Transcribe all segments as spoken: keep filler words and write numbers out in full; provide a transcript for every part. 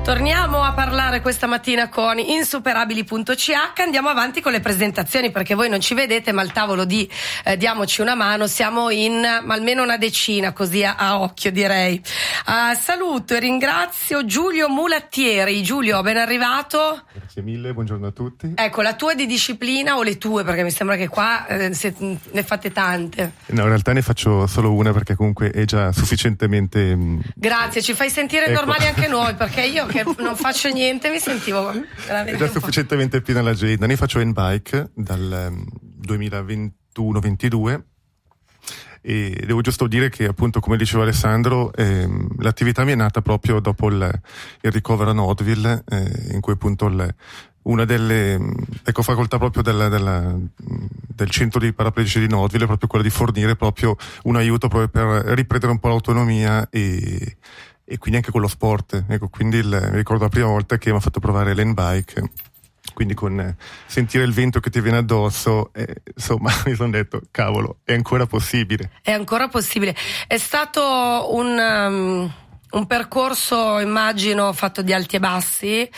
Torniamo a parlare questa mattina con insuperabili punto c h. Andiamo avanti con le presentazioni, perché voi non ci vedete, ma al tavolo di eh, Diamoci una mano siamo in ma almeno una decina, così a, a occhio direi. Uh, saluto e ringrazio Giulio Mulattieri. Giulio, ben arrivato. Grazie mille, buongiorno a tutti. Ecco, la tua di disciplina o le tue, perché mi sembra che qua eh, se, ne fate tante. No, in realtà ne faccio solo una, perché comunque è già sufficientemente... Mh, Grazie, ci fai sentire ecco. normali anche noi, perché io che non faccio niente mi sentivo veramente è già sufficientemente piena l'agenda. Ne faccio N-Bike dal um, duemilaventuno ventidue e devo giusto dire che, appunto, come diceva Alessandro, ehm, l'attività mi è nata proprio dopo il, il ricovero a Notville, eh, in cui appunto il, una delle ecco, facoltà proprio della, della, del centro di paraplegici di Notville è proprio quella di fornire proprio un aiuto proprio per riprendere un po' l'autonomia e e quindi anche con lo sport. Ecco, quindi il, mi ricordo la prima volta che mi ha fatto provare l'N-Bike, quindi con eh, sentire il vento che ti viene addosso, eh, insomma mi sono detto, cavolo, è ancora possibile. È ancora possibile. È stato un, um, un percorso, immagino, fatto di alti e bassi,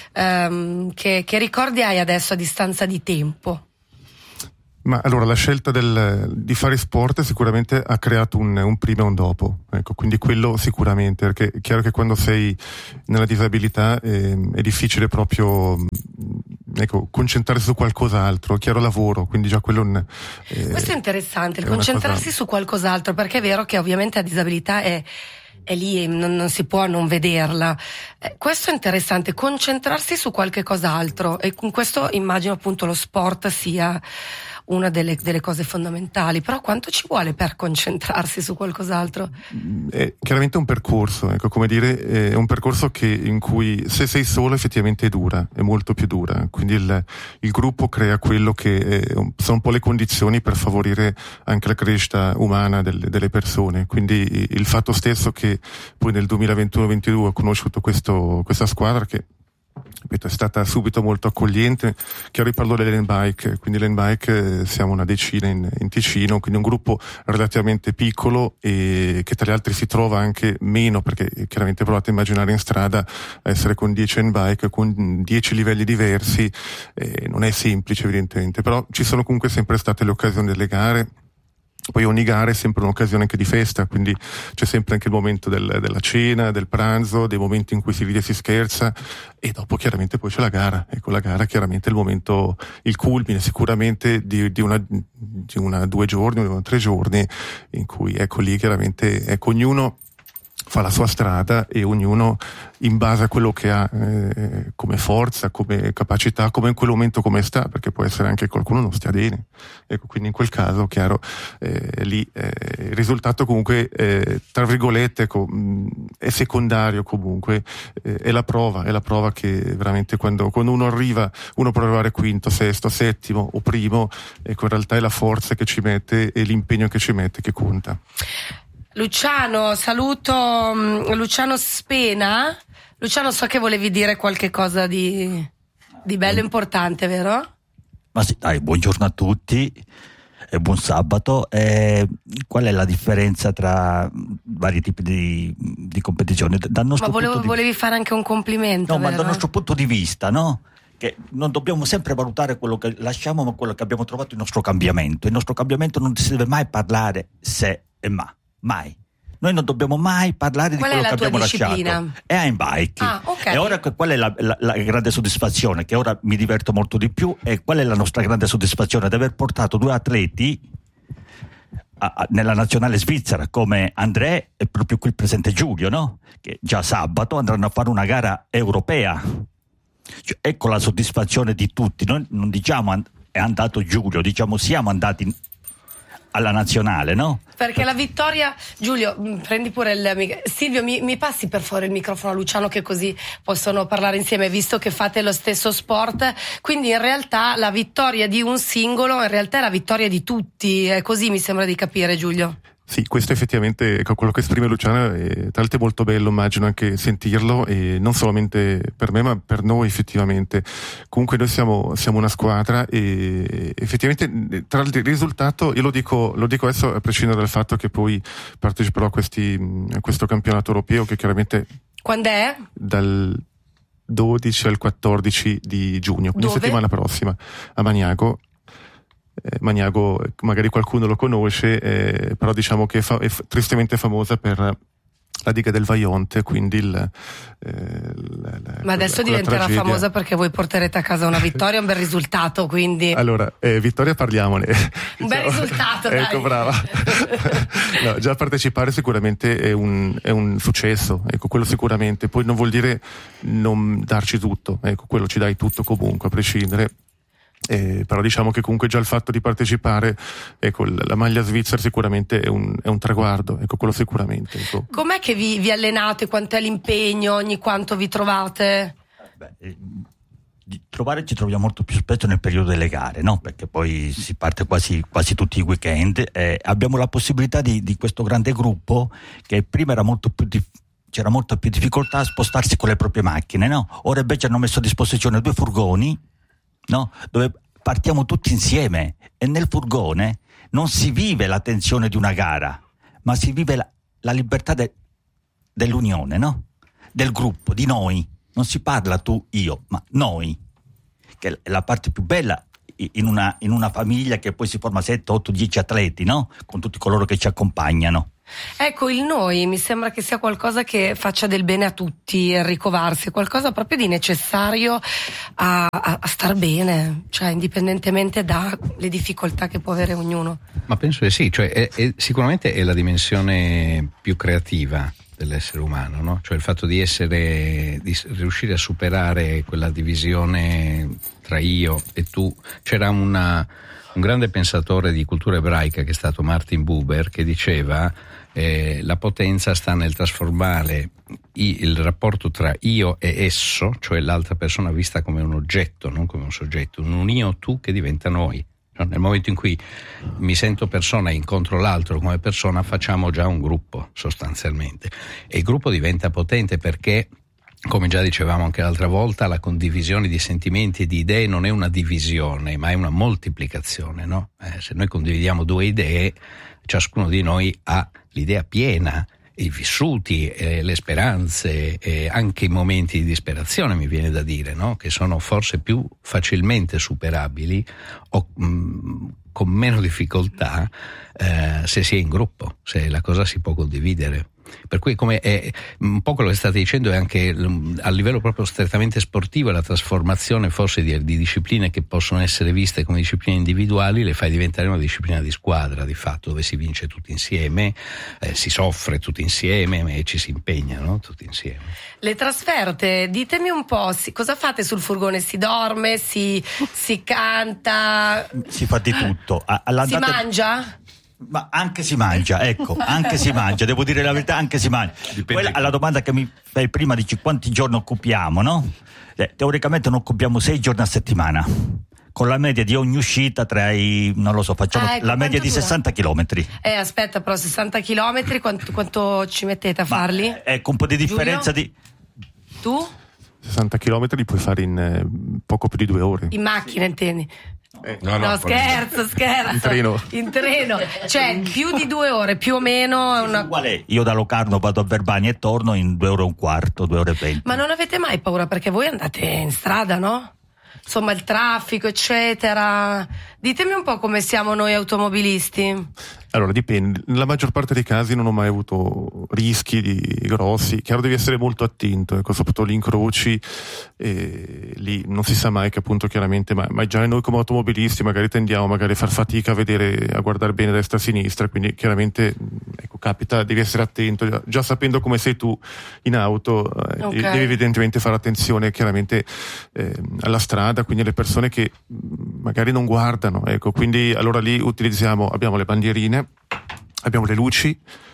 um, che, che ricordi hai adesso a distanza di tempo? Ma allora la scelta del, di fare sport sicuramente ha creato un, un prima e un dopo, ecco, quindi quello sicuramente, perché è chiaro che quando sei nella disabilità eh, è difficile proprio ecco, concentrarsi su qualcos'altro, chiaro lavoro, quindi già quello un, eh, questo è interessante, il è concentrarsi cosa... su qualcos'altro, perché è vero che ovviamente la disabilità è è lì, non, non si può non vederla. Eh, questo è interessante, concentrarsi su qualche cos'altro, e con questo immagino appunto lo sport sia una delle, delle cose fondamentali. Però quanto ci vuole per concentrarsi su qualcos'altro? È chiaramente un percorso, ecco, come dire, è un percorso che in cui se sei solo effettivamente è dura, è molto più dura, quindi il, il gruppo crea quello che è, sono un po' le condizioni per favorire anche la crescita umana delle, delle persone, quindi il fatto stesso che poi nel duemilaventuno ventidue ho conosciuto questo, questa squadra che ripeto, è stata subito molto accogliente. Chiaro, parlo dell'N-Bike, quindi l'N-Bike eh, siamo una decina in, in Ticino, quindi un gruppo relativamente piccolo e che tra gli altri si trova anche meno, perché chiaramente provate a immaginare in strada essere con dieci N-Bike, con dieci livelli diversi, eh, non è semplice evidentemente, però ci sono comunque sempre state le occasioni delle gare. Poi ogni gara è sempre un'occasione anche di festa, quindi c'è sempre anche il momento del, della cena, del pranzo, dei momenti in cui si ride e si scherza, e dopo chiaramente poi c'è la gara. Ecco, la gara chiaramente è il momento, il culmine sicuramente di, di una, di una due giorni, o tre giorni, in cui ecco lì chiaramente ecco ognuno fa la sua strada e ognuno in base a quello che ha eh, come forza, come capacità, come in quel momento come sta, perché può essere anche che qualcuno non stia bene. Ecco, quindi in quel caso, chiaro, eh, lì eh, il risultato comunque, eh, tra virgolette, ecco, mh, è secondario comunque, eh, è la prova, è la prova che veramente quando, quando uno arriva, uno può arrivare quinto, sesto, settimo o primo, ecco, in realtà è la forza che ci mette e l'impegno che ci mette che conta. Luciano, saluto um, Luciano Spena. Luciano, so che volevi dire qualche cosa di, di bello importante, vero? Ma sì, dai, buongiorno a tutti e buon sabato. Eh, qual è la differenza tra vari tipi di, di competizioni? Dal nostro ma volevo, punto di... volevi fare anche un complimento, no, vero? ma dal nostro punto di vista, no? Che non dobbiamo sempre valutare quello che lasciamo, ma quello che abbiamo trovato, il nostro cambiamento. Il nostro cambiamento non si deve mai parlare se e ma. Mai. Noi non dobbiamo mai parlare qual di quello che abbiamo disciplina? lasciato. È N-Bike. Ah, okay. E ora qual è la, la, la grande soddisfazione? Che ora mi diverto molto di più. E qual è la nostra grande soddisfazione? Di aver portato due atleti a, a, nella nazionale svizzera come André e proprio qui presente Giulio, no? Che già sabato andranno a fare una gara europea. Cioè, ecco la soddisfazione di tutti. Noi non diciamo è andato Giulio, diciamo siamo andati alla nazionale, no? Perché la vittoria, Giulio, prendi pure il Silvio, mi, mi passi per favore il microfono a Luciano, che così possono parlare insieme, visto che fate lo stesso sport. Quindi in realtà la vittoria di un singolo in realtà è la vittoria di tutti, è così, mi sembra di capire, Giulio. Sì, questo effettivamente, ecco, quello che esprime Luciana è, tra l'altro, è molto bello, immagino anche sentirlo, e non solamente per me ma per noi effettivamente. Comunque noi siamo, siamo una squadra e effettivamente tra il risultato, io lo dico, lo dico adesso a prescindere dal fatto che poi parteciperò a, questi, a questo campionato europeo che chiaramente... Quando è? Dal dodici al quattordici di giugno, quindi Dove? settimana prossima a Maniago. Eh, Maniago magari qualcuno lo conosce, eh, però diciamo che è, fa- è f- tristemente famosa per la diga del Vaionte, quindi il, eh, la, la, Ma adesso quella diventerà tragedia. famosa perché voi porterete a casa una vittoria, un bel risultato, quindi Allora, eh, Vittoria, parliamone. un bel risultato, dai. Ecco, brava. No, già partecipare sicuramente è un, è un successo, ecco, quello sicuramente. Poi non vuol dire non darci tutto, ecco, quello ci dai tutto comunque, a prescindere. Eh, però diciamo che comunque già il fatto di partecipare, ecco, la maglia svizzera sicuramente è un, è un traguardo, ecco, quello sicuramente. Ecco. Com'è che vi, vi allenate? Quant'è l'impegno? Ogni quanto vi trovate? Beh, eh, di trovare ci troviamo molto più spesso nel periodo delle gare, no? Perché poi si parte quasi, quasi tutti i weekend. Eh, abbiamo la possibilità di, di questo grande gruppo che prima era molto più di, c'era molta più difficoltà a spostarsi con le proprie macchine, no? Ora invece hanno messo a disposizione due furgoni, no? Dove partiamo tutti insieme, e nel furgone non si vive la tensione di una gara, ma si vive la, la libertà de, dell'unione, no? Del gruppo, di noi. Non si parla tu, io, ma noi, che è la parte più bella in una, in una famiglia che poi si forma sette, otto, dieci atleti, no? Con tutti coloro che ci accompagnano. Ecco, il noi mi sembra che sia qualcosa che faccia del bene a tutti, Enrico Varsi, qualcosa proprio di necessario a, a, a star bene, cioè indipendentemente dalle difficoltà che può avere ognuno. Ma penso che sì, cioè è, è, sicuramente è la dimensione più creativa dell'essere umano, no? Cioè il fatto di essere, di riuscire a superare quella divisione tra io e tu. C'era una, un grande pensatore di cultura ebraica che è stato Martin Buber, che diceva eh, la potenza sta nel trasformare i, il rapporto tra io e esso, cioè l'altra persona vista come un oggetto, non come un soggetto, un io tu che diventa noi. Nel momento in cui mi sento persona e incontro l'altro come persona, facciamo già un gruppo sostanzialmente, e il gruppo diventa potente perché, come già dicevamo anche l'altra volta, la condivisione di sentimenti e di idee non è una divisione ma è una moltiplicazione, no? Eh, se noi condividiamo due idee, ciascuno di noi ha l'idea piena, i vissuti, eh, le speranze, eh, anche i momenti di disperazione, mi viene da dire, no? Che sono forse più facilmente superabili o mh, con meno difficoltà eh, se si è in gruppo, se la cosa si può condividere. Per cui, come è un po' quello che state dicendo, è anche a livello proprio strettamente sportivo, la trasformazione forse di, di discipline che possono essere viste come discipline individuali le fai diventare una disciplina di squadra, di fatto, dove si vince tutti insieme, eh, si soffre tutti insieme e ci si impegna, no? Tutti insieme. Le trasferte, ditemi un po', si, cosa fate sul furgone? Si dorme, si, si canta, Si fa di tutto. A- si all'andata- mangia? Ma anche si mangia, ecco, anche si mangia, devo dire la verità, anche si mangia. Quella, alla domanda che mi fai prima, dici quanti giorni occupiamo, no? Eh, teoricamente ne occupiamo sei giorni a settimana, con la media di ogni uscita tra i, non lo so, facciamo Ah, ecco, la media quanto di dura? sessanta chilometri. Eh, aspetta, però sessanta chilometri, quanto, quanto ci mettete a Ma, farli? eh, ecco, un po' di differenza Giulio? di... Tu? sessanta chilometri li puoi fare in eh, poco più di due ore. In macchina, intendi? Eh, No, no, No, scherzo, scherzo. In treno. In treno. Cioè, più di due ore, più o meno è una... Qual è? Io da Locarno vado a Verbania e torno in due ore e un quarto, due ore e venti. Ma non avete mai paura perché voi andate in strada, no? Insomma, il traffico, eccetera. Ditemi un po' come siamo noi automobilisti. Allora, dipende. Nella maggior parte dei casi non ho mai avuto rischi di grossi. Chiaro, devi essere molto attento, ecco, soprattutto gli incroci, eh, lì non si sa mai che appunto chiaramente, ma, ma già noi come automobilisti magari tendiamo magari a far fatica a vedere, a guardare bene a destra e a sinistra, quindi chiaramente, ecco, capita, devi essere attento, già, già sapendo come sei tu in auto, eh, Okay. devi evidentemente fare attenzione chiaramente eh, alla strada, quindi alle persone che magari non guardano, ecco, quindi allora lì utilizziamo, abbiamo le bandierine, abbiamo le luci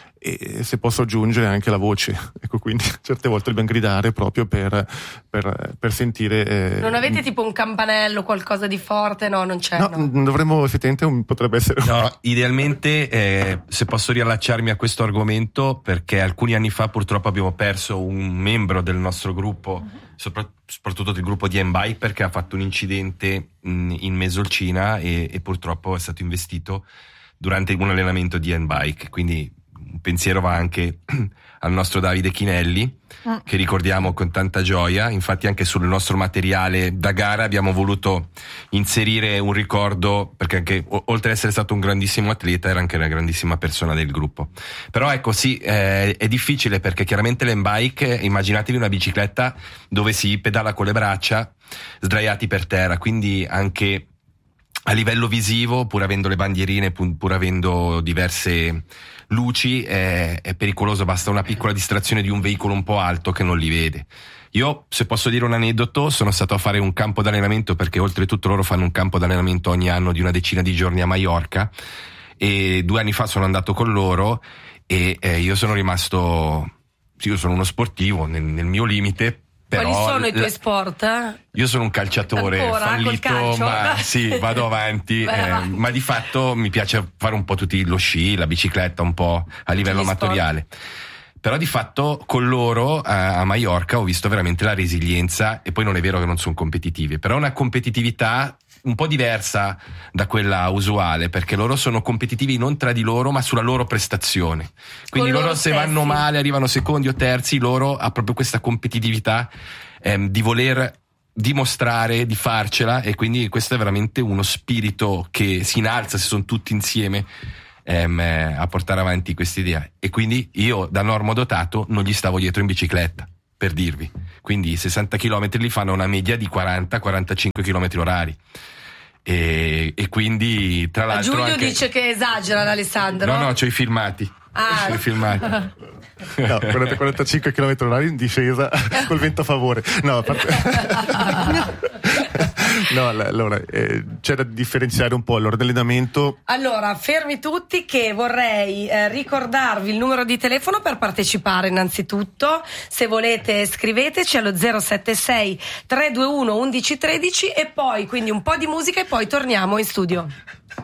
e se posso aggiungere anche la voce, ecco, quindi certe volte dobbiamo gridare proprio per, per, per sentire. Eh, Non avete tipo un campanello, qualcosa di forte? No, non c'è. No, no. dovremmo effettivamente un, potrebbe essere. No, idealmente, eh, se posso riallacciarmi a questo argomento, perché alcuni anni fa purtroppo abbiamo perso un membro del nostro gruppo, sopra- soprattutto del gruppo di N-Bike, perché ha fatto un incidente in, in Mesolcina e, e purtroppo è stato investito durante un allenamento di N-Bike, quindi un pensiero va anche al nostro Davide Chinelli, mm. che ricordiamo con tanta gioia. Infatti anche sul nostro materiale da gara abbiamo voluto inserire un ricordo, perché anche oltre ad essere stato un grandissimo atleta era anche una grandissima persona del gruppo. Però ecco sì, eh, è difficile, perché chiaramente l'M-Bike, immaginatevi una bicicletta dove si pedala con le braccia sdraiati per terra, quindi anche a livello visivo, pur avendo le bandierine, pur avendo diverse luci, è, è pericoloso, basta una piccola distrazione di un veicolo un po' alto che non li vede. Io, se posso dire un aneddoto, sono stato a fare un campo d'allenamento, perché oltretutto loro fanno un campo d'allenamento ogni anno di una decina di giorni a Maiorca, e due anni fa sono andato con loro e eh, io sono rimasto, sì, io sono uno sportivo nel, nel mio limite. Però quali sono i tuoi sport? Eh? Io sono un calciatore Ancora, fallito, ma sì, vado avanti, eh, ma di fatto mi piace fare un po' tutti lo sci, la bicicletta, un po' a livello amatoriale. Però di fatto con loro a, a Maiorca ho visto veramente la resilienza, e poi non è vero che non sono competitivi, però una competitività un po' diversa da quella usuale, perché loro sono competitivi non tra di loro ma sulla loro prestazione, quindi loro, loro se stessi. Vanno male, arrivano secondi o terzi, loro ha proprio questa competitività ehm, di voler dimostrare di farcela, e quindi questo è veramente uno spirito che si innalza se sono tutti insieme ehm, a portare avanti quest'idea. E quindi io da normodotato non gli stavo dietro in bicicletta, per dirvi, quindi sessanta chilometri li fanno una media di quaranta quarantacinque chilometri orari, e, e quindi tra l'altro Giulio anche... dice che esagera Alessandro. No no, c'ho i filmati. Ah. C'ho i filmati. No, quaranta quarantacinque chilometri orari in discesa col vento a favore. No, a parte... no, allora eh, c'è da differenziare un po' allora dell'allenamento. Allora, fermi tutti, che vorrei eh, ricordarvi il numero di telefono per partecipare innanzitutto. Se volete scriveteci allo zero sette sei tre due uno uno uno uno tre zero, e poi quindi un po' di musica e poi torniamo in studio.